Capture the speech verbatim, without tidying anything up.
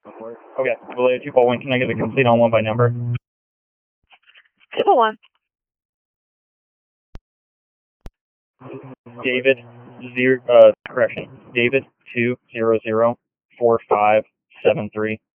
Okay, Relay two point one, can I get a complete on one by number? two point one. David, zero, uh, correction, David two zero zero four five seven three.